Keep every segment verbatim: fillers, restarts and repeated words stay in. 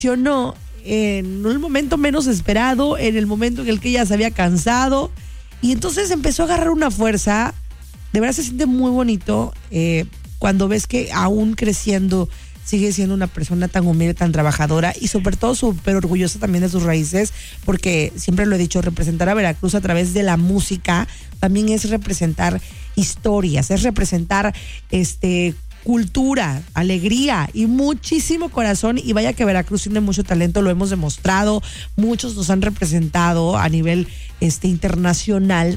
funcionó en un momento menos esperado, en el momento en el que ella se había cansado, y entonces empezó a agarrar una fuerza. De verdad se siente muy bonito eh, cuando ves que aún creciendo sigue siendo una persona tan humilde, tan trabajadora y sobre todo súper orgullosa también de sus raíces, porque siempre lo he dicho, representar a Veracruz a través de la música también es representar historias, es representar este cultura, alegría y muchísimo corazón. Y vaya que Veracruz tiene mucho talento, lo hemos demostrado, muchos nos han representado a nivel este internacional.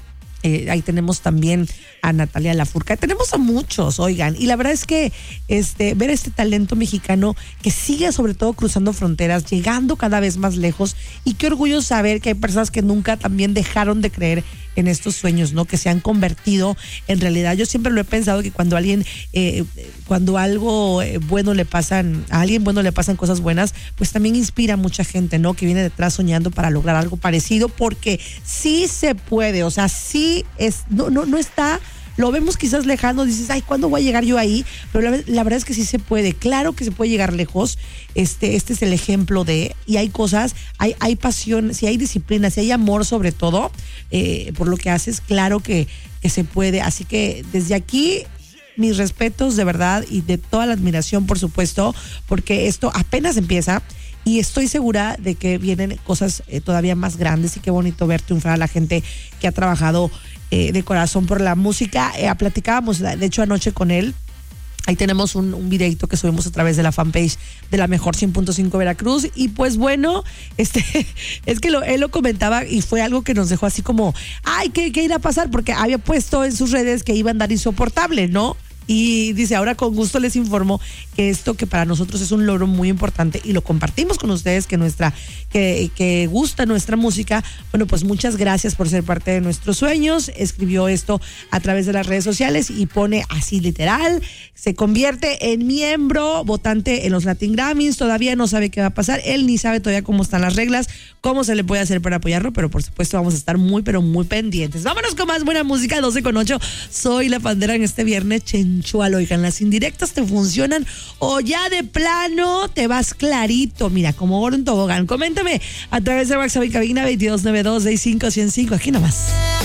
Eh, ahí tenemos también a Natalia Lafourcade, tenemos a muchos, oigan, y la verdad es que este ver este talento mexicano que sigue sobre todo cruzando fronteras, llegando cada vez más lejos, y qué orgullo saber que hay personas que nunca también dejaron de creer en estos sueños, ¿no? Que se han convertido en realidad. Yo siempre lo he pensado que cuando alguien, eh, cuando algo bueno le pasan, a alguien bueno le pasan cosas buenas, pues también inspira a mucha gente, ¿no? Que viene detrás soñando para lograr algo parecido, porque sí se puede, o sea, sí es, no, no, no está. Lo vemos quizás lejano, dices, ay, ¿cuándo voy a llegar yo ahí? Pero la, la verdad es que sí se puede, claro que se puede llegar lejos. Este, este es el ejemplo de, y hay cosas, hay, hay pasión, si hay disciplina, si hay amor sobre todo, eh, por lo que haces, claro que, que se puede. Así que desde aquí, mis respetos de verdad y de toda la admiración, por supuesto, porque esto apenas empieza. Y estoy segura de que vienen cosas eh, todavía más grandes, y qué bonito ver triunfar a la gente que ha trabajado eh, de corazón por la música. Eh, platicábamos, de hecho, anoche con él. Ahí tenemos un, un videito que subimos a través de la fanpage de la Mejor cien punto cinco Veracruz. Y pues bueno, este es que lo, él lo comentaba y fue algo que nos dejó así como, ay, ¿qué, qué irá a pasar? Porque había puesto en sus redes que iba a andar insoportable, ¿no? Y dice, ahora con gusto les informo que esto que para nosotros es un logro muy importante y lo compartimos con ustedes, que nuestra, que, que gusta nuestra música. Bueno, pues muchas gracias por ser parte de nuestros sueños. Escribió esto a través de las redes sociales y pone así literal, se convierte en miembro votante en los Latin Grammys. Todavía no sabe qué va a pasar, él ni sabe todavía cómo están las reglas, cómo se le puede hacer para apoyarlo, pero por supuesto vamos a estar muy, pero muy pendientes. Vámonos con más buena música, doce con ocho. Soy La Pandera en este viernes chenchual. Oigan, las indirectas te funcionan o ya de plano te vas clarito, mira, como oro en tobogán. Coméntame a través de WhatsApp y cabina veintidós noventa y dos sesenta y cinco ciento cinco, aquí nomás.